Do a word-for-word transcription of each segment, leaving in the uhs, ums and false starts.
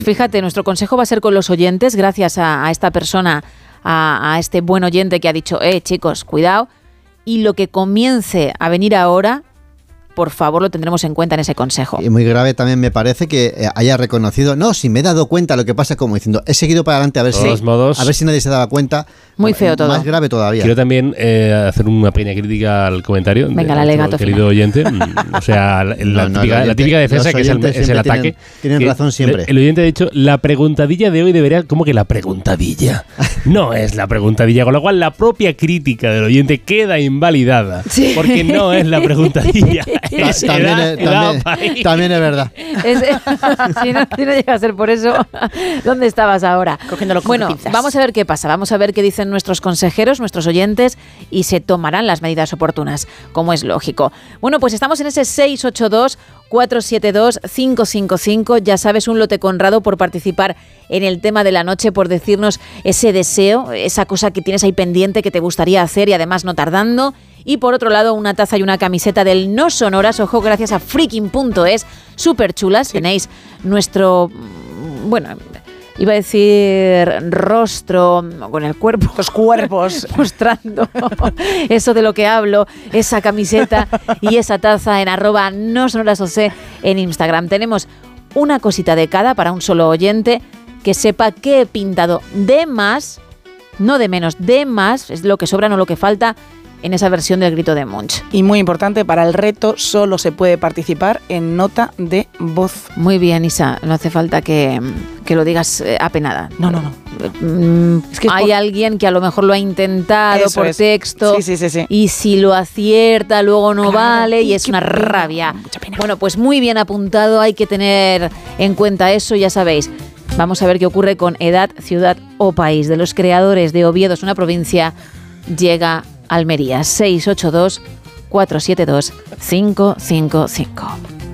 Fíjate, nuestro consejo va a ser con los oyentes, gracias a, a esta persona, a, a este buen oyente que ha dicho, eh, chicos, cuidado, y lo que comience a venir ahora, por favor, lo tendremos en cuenta en ese consejo. Y muy grave también me parece que haya reconocido, no, si me he dado cuenta, lo que pasa como diciendo, he seguido para adelante a ver, si, modos, a ver si nadie se daba cuenta. Muy feo todo. Más grave todavía. Quiero también eh, hacer una pequeña crítica al comentario. Venga, de la alegato querido oyente. O sea, la, no, no, típica, oyente, la típica defensa que es el, es el ataque. Tienen, tienen que razón siempre. El, el oyente ha dicho, la preguntadilla de hoy debería... ¿Cómo que la preguntadilla? No es la preguntadilla, con lo cual la propia crítica del oyente queda invalidada. Sí. Porque no es la preguntadilla. Es también, edad, es, también, edad, también es verdad. Es, si, no, si no llega a ser por eso, ¿dónde estabas ahora? Cogiéndolo con Bueno, pinzas. vamos a ver qué pasa. Vamos a ver qué dicen nuestros consejeros, nuestros oyentes, y se tomarán las medidas oportunas, como es lógico. Bueno, pues estamos en ese seis ocho dos, cuatro siete dos, cinco cinco cinco. Ya sabes, un lote conrado por participar en el tema de la noche, por decirnos ese deseo, esa cosa que tienes ahí pendiente que te gustaría hacer y además no tardando. Y por otro lado, una taza y una camiseta del No Sonoras, ojo, gracias a freaking punto es, súper chulas. Sí. Tenéis nuestro, bueno, iba a decir rostro con el cuerpo. Los cuerpos. Mostrando eso de lo que hablo, esa camiseta y esa taza en arroba No Sonoras O C en Instagram. Tenemos una cosita de cada para un solo oyente que sepa que he pintado de más, no de menos, de más, es lo que sobra, no lo que falta, en esa versión del grito de Munch. Y muy importante, para el reto solo se puede participar en nota de voz. Muy bien, Isa, no hace falta que, que lo digas eh, apenada. No, no, no. Mm, es que es hay por... alguien que a lo mejor lo ha intentado Eso por es. texto, sí, sí, sí, sí. y si lo acierta luego no claro, vale y es una pena, rabia. Mucha pena. Bueno, pues muy bien apuntado, hay que tener en cuenta eso, ya sabéis. Vamos a ver qué ocurre con Edad, Ciudad o País. De los creadores de Oviedo es una provincia, llega Almería. seis ocho dos, cuatro siete dos, cinco cinco cinco.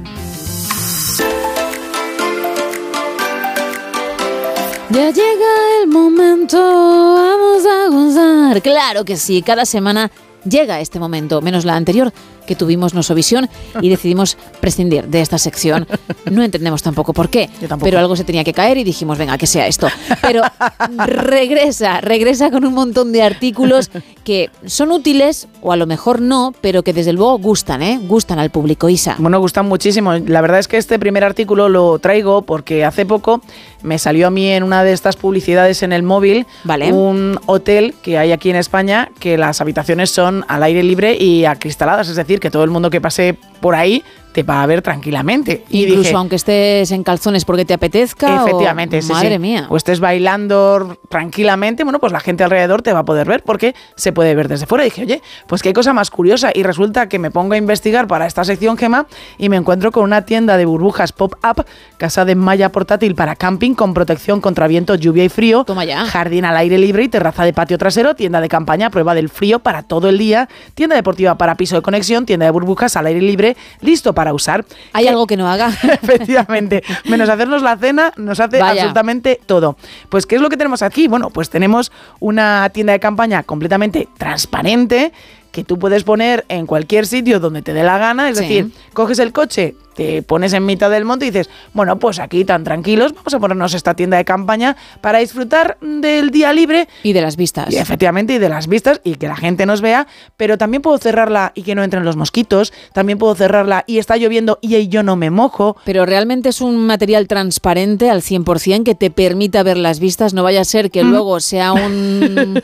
Ya llega el momento, vamos a gozar. Claro que sí, cada semana llega este momento, menos la anterior, que tuvimos Nosovisión y decidimos prescindir de esta sección. No entendemos tampoco por qué, pero algo se tenía que caer y dijimos, venga, que sea esto. Pero regresa, regresa con un montón de artículos que son útiles, o a lo mejor no, pero que desde luego gustan, ¿eh? Gustan al público, Isa. Bueno, gustan muchísimo. La verdad es que este primer artículo lo traigo porque hace poco me salió a mí en una de estas publicidades en el móvil, vale, un hotel que hay aquí en España que las habitaciones son al aire libre y acristaladas, es decir, que todo el mundo que pase por ahí te va a ver tranquilamente. Y incluso dije, aunque estés en calzones porque te apetezca. Efectivamente, o, sí, madre sí. mía. O estés bailando tranquilamente, bueno, pues la gente alrededor te va a poder ver porque se puede ver desde fuera. Y dije, oye, pues qué cosa más curiosa. Y resulta que me pongo a investigar para esta sección, Gemma, y me encuentro con una tienda de burbujas pop-up, casa de malla portátil para camping con protección contra viento, lluvia y frío. Toma ya. Jardín al aire libre y terraza de patio trasero, tienda de campaña, prueba del frío para todo el día, tienda deportiva para piso de conexión, tienda de burbujas al aire libre, listo para usar. ¿Hay ¿Qué? algo que no haga? Efectivamente, menos hacernos la cena, nos hace Vaya. absolutamente todo. Pues, ¿qué es lo que tenemos aquí? Bueno, pues tenemos una tienda de campaña completamente transparente que tú puedes poner en cualquier sitio donde te dé la gana, es sí. decir, coges el coche, te pones en mitad del monte y dices, bueno, pues aquí tan tranquilos, vamos a ponernos esta tienda de campaña para disfrutar del día libre. Y de las vistas. Y efectivamente, y de las vistas, y que la gente nos vea, pero también puedo cerrarla y que no entren los mosquitos, también puedo cerrarla y está lloviendo y yo no me mojo. Pero realmente es un material transparente al cien por ciento que te permita ver las vistas, no vaya a ser que mm. luego sea un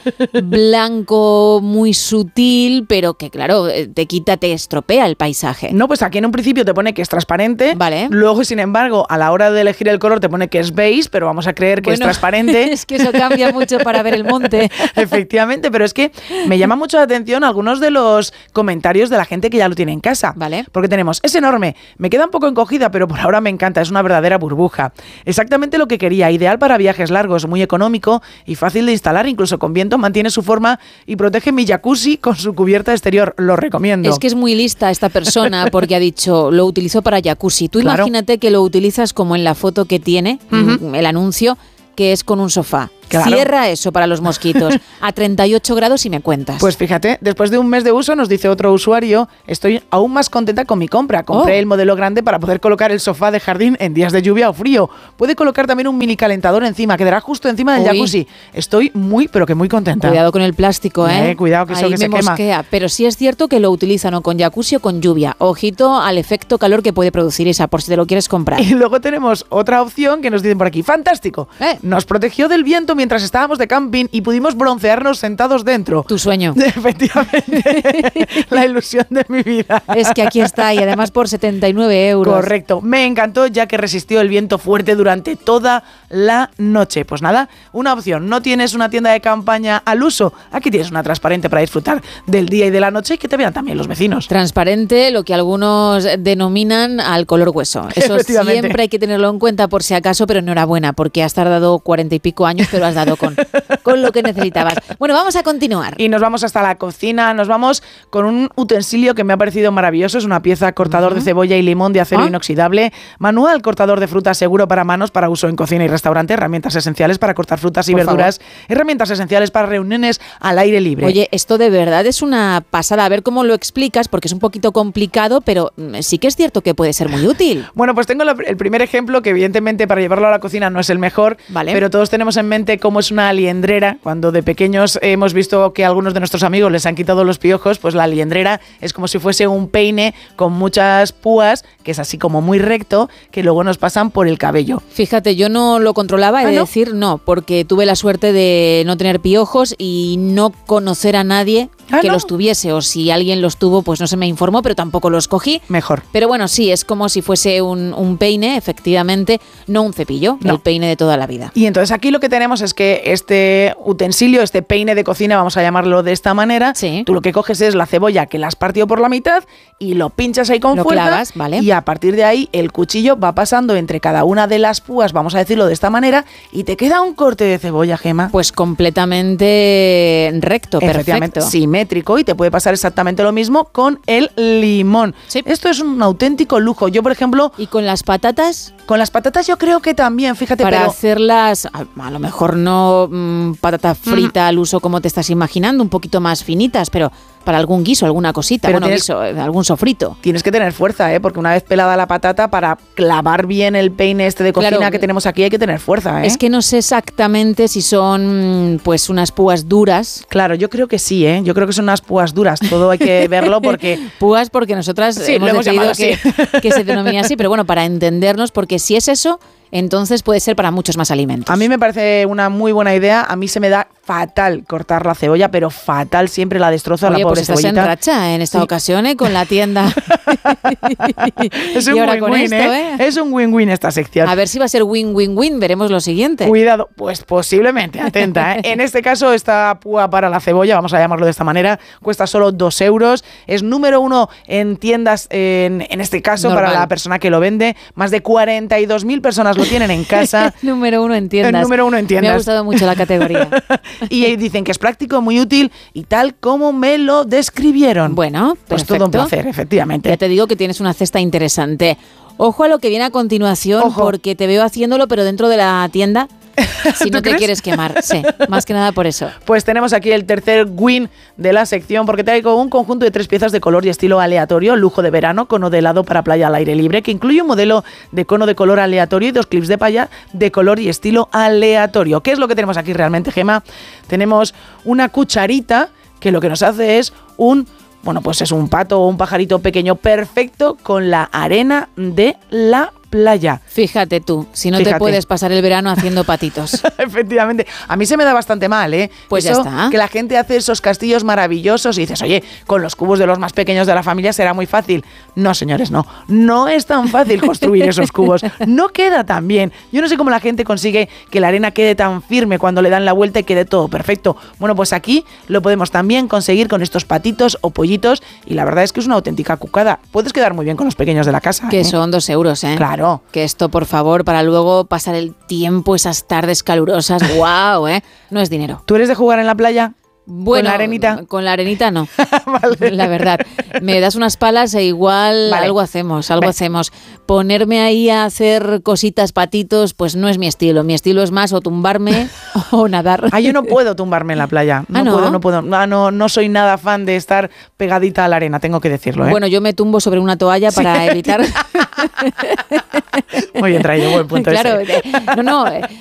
blanco muy sutil, pero que claro, te quita, te estropea el paisaje. No, pues aquí en un principio te pone que es transparente, vale. Luego sin embargo a la hora de elegir el color te pone que es beige, pero vamos a creer que bueno, es transparente. Es que eso cambia mucho para ver el monte. Efectivamente, pero es que me llama mucho la atención algunos de los comentarios de la gente que ya lo tiene en casa, vale. Porque tenemos, es enorme, me queda un poco encogida, pero por ahora me encanta, es una verdadera burbuja, exactamente lo que quería, ideal para viajes largos, muy económico y fácil de instalar, incluso con viento mantiene su forma y protege mi jacuzzi con su cubierta exterior, lo recomiendo. Es que es muy lista esta persona porque ha dicho, lo utilizó para jacuzzi. Tú claro. Imagínate que lo utilizas como en la foto que tiene, uh-huh. el anuncio, que es con un sofá. Claro. Cierra eso para los mosquitos. A treinta y ocho grados y me cuentas. Pues fíjate, después de un mes de uso, nos dice otro usuario, estoy aún más contenta con mi compra. Compré Oh. el modelo grande para poder colocar el sofá de jardín en días de lluvia o frío. Puede colocar también un mini calentador encima, quedará justo encima del Uy. jacuzzi. Estoy muy, pero que muy contenta. Cuidado con el plástico, ¿eh? Eh, cuidado, que eso Ahí que me se quema. mosquea. Pero sí es cierto que lo utilizan o con jacuzzi o con lluvia. Ojito al efecto calor que puede producir esa, por si te lo quieres comprar. Y luego tenemos otra opción que nos dicen por aquí. ¡Fantástico! Eh. Nos protegió del viento mientras estábamos de camping y pudimos broncearnos sentados dentro. Tu sueño. Efectivamente. La ilusión de mi vida. Es que aquí está, y además por setenta y nueve euros. Correcto. Me encantó ya que resistió el viento fuerte durante toda la noche. Pues nada, una opción. No tienes una tienda de campaña al uso. Aquí tienes una transparente para disfrutar del día y de la noche y que te vean también los vecinos. Transparente, lo que algunos denominan al color hueso. Eso Efectivamente. siempre hay que tenerlo en cuenta por si acaso, pero enhorabuena, porque has tardado cuarenta y pico años, pero has dado con, con lo que necesitabas. Bueno, vamos a continuar. Y nos vamos hasta la cocina, nos vamos con un utensilio que me ha parecido maravilloso, es una pieza cortador uh-huh. de cebolla y limón de acero ¿Ah? inoxidable, manual cortador de frutas seguro para manos para uso en cocina y restaurante, herramientas esenciales para cortar frutas y Por verduras, favor. herramientas esenciales para reuniones al aire libre. Oye, esto de verdad es una pasada, a ver cómo lo explicas, porque es un poquito complicado, pero sí que es cierto que puede ser muy útil. Bueno, pues tengo la, el primer ejemplo, que evidentemente para llevarlo a la cocina no es el mejor, vale. pero todos tenemos en mente cómo es una aliendrera. Cuando de pequeños hemos visto que a algunos de nuestros amigos les han quitado los piojos, pues la aliendrera es como si fuese un peine con muchas púas, que es así como muy recto, que luego nos pasan por el cabello. Fíjate, yo no lo controlaba, he ¿Ah, de no? decir no, porque tuve la suerte de no tener piojos y no conocer a nadie ¿Ah, que no? los tuviese, o si alguien los tuvo, pues no se me informó, pero tampoco los cogí. Mejor. Pero bueno, sí, es como si fuese un, un peine, efectivamente, no un cepillo, no. el peine de toda la vida. Y entonces aquí lo que tenemos es que este utensilio, este peine de cocina, vamos a llamarlo de esta manera, sí. tú lo que coges es la cebolla que la has partido por la mitad y lo pinchas ahí con lo fuerza, clavas, ¿vale? Y a partir de ahí el cuchillo va pasando entre cada una de las púas, vamos a decirlo de esta manera, y te queda un corte de cebolla, Gema. Pues completamente recto, Efectivamente, perfecto. Simétrico, y te puede pasar exactamente lo mismo con el limón. Sí. Esto es un auténtico lujo. Yo, por ejemplo... ¿Y con las patatas? Con las patatas yo creo que también, fíjate, para pero... hacerlas, a, a lo mejor no mmm, patata frita mm. al uso como te estás imaginando, un poquito más finitas, pero para algún guiso, alguna cosita, pero bueno, tienes, guiso, algún sofrito. Tienes que tener fuerza, ¿eh? Porque una vez pelada la patata, para clavar bien el peine este de cocina claro, que tenemos aquí hay que tener fuerza, ¿eh? Es que no sé exactamente si son pues unas púas duras. Claro, yo creo que sí, ¿eh? Yo creo que son unas púas duras, todo hay que verlo porque... Púas porque nosotras sí, hemos, hemos decidido que, que se denomine así, pero bueno, para entendernos, porque si es eso... entonces puede ser para muchos más alimentos. A mí me parece una muy buena idea. A mí se me da fatal cortar la cebolla, pero fatal, siempre la destrozo. Oye, a la pobre pues estás cebollita. en racha en esta sí. ocasión, ¿eh? Con la tienda. Es un win-win, ¿eh? ¿eh? Es un win-win esta sección. A ver si va a ser win-win-win, veremos lo siguiente. Cuidado, pues posiblemente, atenta, ¿eh? En este caso, esta púa para la cebolla, vamos a llamarlo de esta manera, cuesta solo dos euros. Es número uno en tiendas, en, en este caso, Normal. Para la persona que lo vende. Más de cuarenta y dos mil personas lo tienen en casa. Número uno en tiendas. El número uno en tiendas. Me ha gustado mucho la categoría. Y dicen que es práctico, muy útil y tal como me lo describieron. Bueno, pues perfecto. todo un placer, efectivamente. Ya te digo que tienes una cesta interesante. Ojo a lo que viene a continuación, Ojo. Porque te veo haciéndolo, pero dentro de la tienda. Si no te crees? quieres quemar, sí, más que nada por eso. Pues tenemos aquí el tercer win de la sección, porque traigo un conjunto de tres piezas de color y estilo aleatorio, lujo de verano, cono de helado para playa al aire libre, que incluye un modelo de cono de color aleatorio y dos clips de paya de color y estilo aleatorio. ¿Qué es lo que tenemos aquí realmente, Gema? Tenemos una cucharita que lo que nos hace es un... Bueno, pues es un pato o un pajarito pequeño perfecto con la arena de la playa. Fíjate tú, si no Fíjate. Te puedes pasar el verano haciendo patitos. Efectivamente. A mí se me da bastante mal, ¿eh? Pues Eso, ya está. Que la gente hace esos castillos maravillosos y dices, oye, con los cubos de los más pequeños de la familia será muy fácil. No, señores, no. No es tan fácil construir esos cubos. No queda tan bien. Yo no sé cómo la gente consigue que la arena quede tan firme cuando le dan la vuelta y quede todo perfecto. Bueno, pues aquí lo podemos también conseguir con estos patitos o pollitos y la verdad es que es una auténtica cucada. Puedes quedar muy bien con los pequeños de la casa. Que ¿eh? son dos euros, ¿eh? Claro. Que esto, por favor, para luego pasar el tiempo, esas tardes calurosas, wow, ¿eh? No es dinero. ¿Tú eres de jugar en la playa? Bueno, ¿Con la arenita? Con la arenita no, Vale. la verdad. Me das unas palas e igual Vale. algo hacemos, algo Vale. hacemos. Ponerme ahí a hacer cositas, patitos, pues no es mi estilo. Mi estilo es más o tumbarme o nadar. Ah, yo no puedo tumbarme en la playa. No, Ah, ¿no? puedo, no puedo. Ah, no, no soy nada fan de estar pegadita a la arena, tengo que decirlo, ¿eh? Bueno, yo me tumbo sobre una toalla para evitar... Muy bien traído, buen punto Claro, ese. eh, no, no, eh,